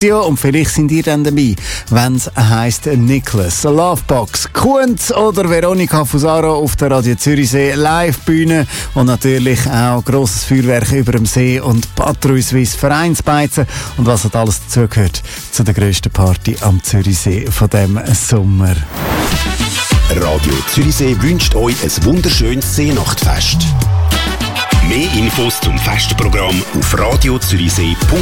Und vielleicht sind ihr dann dabei, wenn es heisst Nicholas, Lovebox, Kunz oder Veronika Fusaro auf der Radio Zürichsee Live-Bühne und natürlich auch grosses Feuerwerk über dem See und Patrouille Suisse Vereinsbeizen und was hat alles dazugehört zu der grössten Party am Zürichsee von diesem Sommer. Radio Zürichsee wünscht euch ein wunderschönes Seenachtfest. Mehr Infos zum Festprogramm auf radiozürichsee.ch.